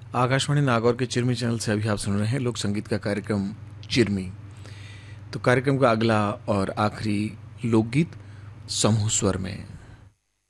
आकाशवाणी नागौर के चिरमी चैनल से अभी आप सुन रहे हैं लोक संगीत का कार्यक्रम चिरमी। तो कार्यक्रम का अगला और आखिरी लोकगीत समूह स्वर में।